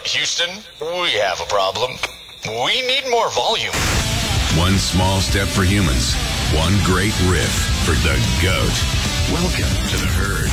Houston, we have a problem. We need more volume. One small step for humans. One great riff for the GOAT. Welcome to the herd.